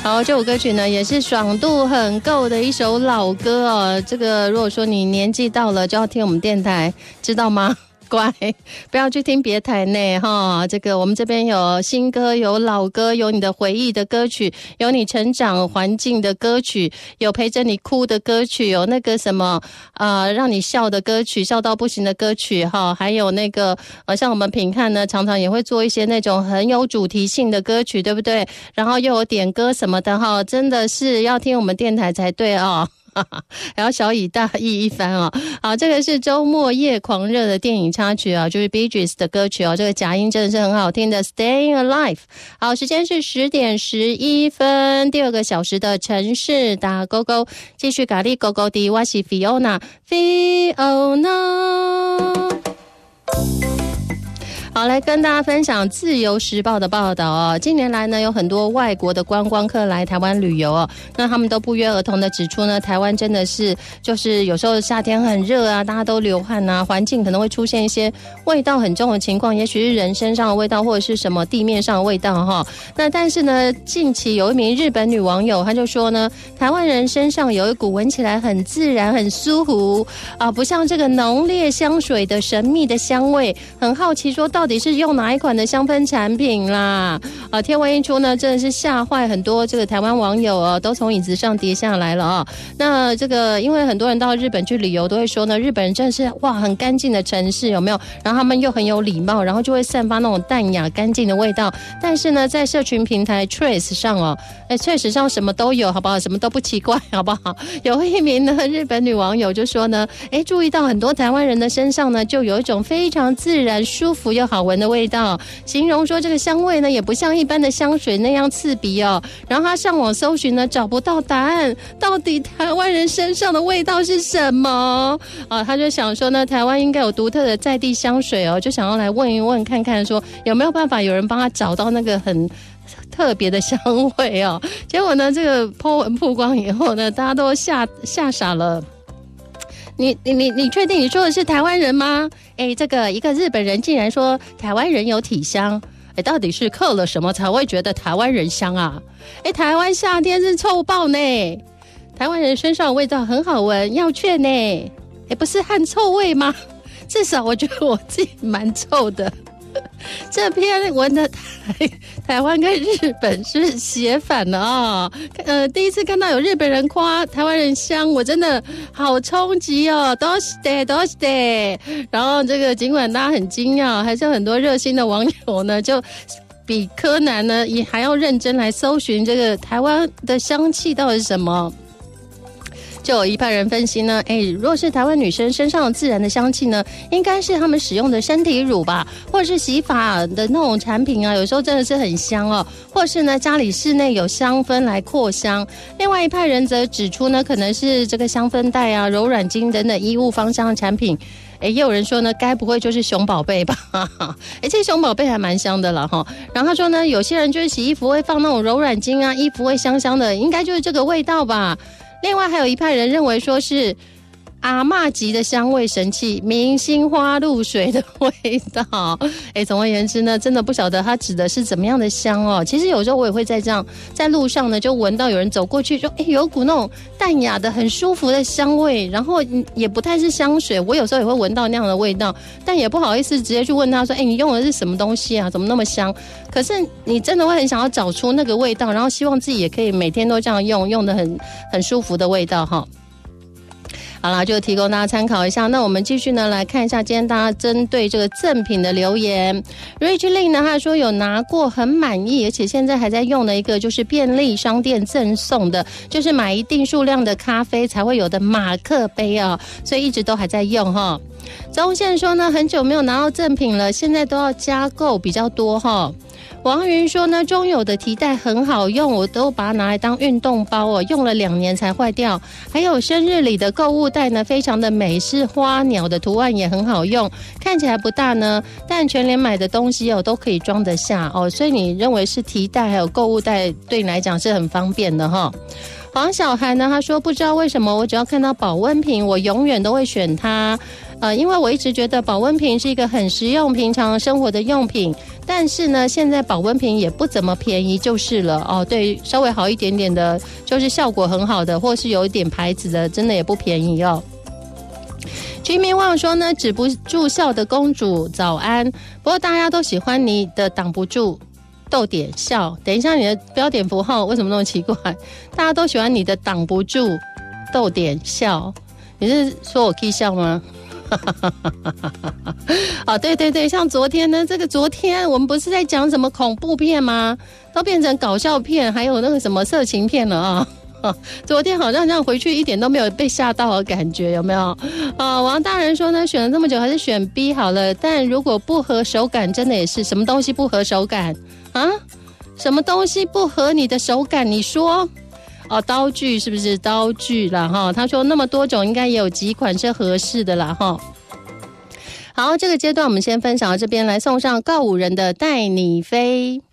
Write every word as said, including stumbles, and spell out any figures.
好，这首歌曲呢也是爽度很够的一首老歌哦。这个如果说你年纪到了就要听我们电台，知道吗？乖，不要去听别台内哈。这个我们这边有新歌，有老歌，有你的回忆的歌曲，有你成长环境的歌曲，有陪着你哭的歌曲，有那个什么呃让你笑的歌曲，笑到不行的歌曲哈，还有那个呃像我们品看呢，常常也会做一些那种很有主题性的歌曲，对不对？然后又有点歌什么的哈，真的是要听我们电台才对哦。还要小以大义一番哦。好，这个是周末夜狂热的电影插曲啊，就是 Bee Gees 的歌曲哦。这个假音真的是很好听的 Staying Alive。好，时间是十点十一分，第二个小时的城市打勾勾，继续咖喱勾勾的，我是 Fiona Fiona。好，来跟大家分享自由时报的报道哦。近年来呢，有很多外国的观光客来台湾旅游哦，那他们都不约而同的指出呢，台湾真的是就是有时候夏天很热啊，大家都流汗啊，环境可能会出现一些味道很重的情况，也许是人身上的味道，或者是什么地面上的味道哈。那但是呢，近期有一名日本女网友，她就说呢，台湾人身上有一股闻起来很自然、很舒服啊，不像这个浓烈香水的神秘的香味，很好奇说到底是用哪一款的香氛产品啦？啊，天文一出呢，真的是吓坏很多这个台湾网友哦，都从椅子上跌下来了啊。那这个因为很多人到日本去旅游，都会说呢，日本人真的是哇很干净的城市，有没有？然后他们又很有礼貌，然后就会散发那种淡雅干净的味道。但是呢，在社群平台 Trace 上哦，哎 Trace 上什么都有，好不好？什么都不奇怪，好不好？有一名呢日本女网友就说呢，哎，注意到很多台湾人的身上呢，就有一种非常自然、舒服又好闻的味道，形容说这个香味呢也不像一般的香水那样刺鼻哦。然后他上网搜寻呢找不到答案，到底台湾人身上的味道是什么啊？他就想说呢，台湾应该有独特的在地香水哦，就想要来问一问看看，说有没有办法有人帮他找到那个很特别的香味哦。结果呢，这个 po 文曝光以后呢，大家都吓吓傻了。你你你你确定你说的是台湾人吗？哎，这个一个日本人竟然说台湾人有体香，哎，到底是嗑了什么才会觉得台湾人香啊？哎，台湾夏天是臭爆呢，台湾人身上的味道很好闻，要劝呢，哎，不是汗臭味吗？至少我觉得我自己蛮臭的。这篇文的台台湾跟日本是写反了啊、哦！呃，第一次看到有日本人夸台湾人香，我真的好冲击哦！都是的，都是的。然后这个尽管大家很惊讶，还是有很多热心的网友呢，就比柯南呢也还要认真来搜寻这个台湾的香气到底是什么。就有一派人分析呢，哎，如果是台湾女生身上自然的香气呢，应该是她们使用的身体乳吧，或者是洗发的那种产品啊，有时候真的是很香哦，或是呢家里室内有香氛来扩香。另外一派人则指出呢，可能是这个香氛袋啊、柔软巾等等衣物芳香的产品。哎，也有人说呢，该不会就是熊宝贝吧？哎，这熊宝贝还蛮香的了哈。然后他说呢，有些人就是洗衣服会放那种柔软巾啊，衣服会香香的，应该就是这个味道吧。另外还有一派人认为说是阿嬷级的香味神器，明星花露水的味道。哎，总而言之呢，真的不晓得它指的是怎么样的香哦。其实有时候我也会在这样在路上呢，就闻到有人走过去说，哎，有股那种淡雅的很舒服的香味，然后也不太是香水，我有时候也会闻到那样的味道，但也不好意思直接去问他说，哎，你用的是什么东西啊？怎么那么香？可是你真的会很想要找出那个味道，然后希望自己也可以每天都这样用，用的很很舒服的味道哈。好啦，就提供大家参考一下。那我们继续呢来看一下今天大家针对这个赠品的留言。Rich Lin 呢，他说有拿过很满意，而且现在还在用的一个就是便利商店赠送的，就是买一定数量的咖啡才会有的马克杯啊、哦，所以一直都还在用哈。周宪说呢，很久没有拿到赠品了，现在都要加购比较多哈。王云说呢，中友的提袋很好用，我都把它拿来当运动包哦，用了两年才坏掉。还有生日礼的购物袋呢，非常的美，是花鸟的图案，也很好用，看起来不大呢，但全联买的东西哦都可以装得下哦，所以你认为是提袋还有购物袋对你来讲是很方便的哈。黄小孩呢，他说不知道为什么我只要看到保温瓶，我永远都会选它。呃，因为我一直觉得保温瓶是一个很实用、平常生活的用品， 但是呢，现在保温瓶也不怎么便宜就是了哦。对，稍微好一点点的，就是效果很好的，或是有一点牌子的，真的也不便宜哦。居民旺说呢，止不住笑的公主早安，不过大家都喜欢你的挡不住逗点笑。等一下，你的标点符号为什么那么奇怪？大家都喜欢你的挡不住逗点笑，你是说我可以笑吗？哦，对对对，像昨天呢，这个昨天我们不是在讲什么恐怖片吗？都变成搞笑片，还有那个什么色情片了啊！哦、昨天好像这样回去一点都没有被吓到的感觉，有没有？啊、哦，王大人说呢，选了这么久还是选 B 好了。但如果不合手感，真的也是什么东西不合手感啊？什么东西不合你的手感？你说？哦，刀具是不是刀具啦？哈，他说那么多种，应该也有几款是合适的啦。哈，好，这个阶段我们先分享到这边，来送上告五人的带你飞。